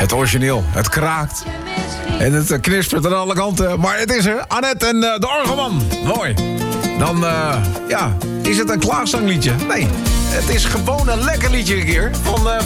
Het origineel, het kraakt. En het knispert aan alle kanten. Maar het is er. Annette en de Orgelman. Mooi. Dan, is het een klaagzangliedje? Nee. Het is gewoon een lekker liedje een keer.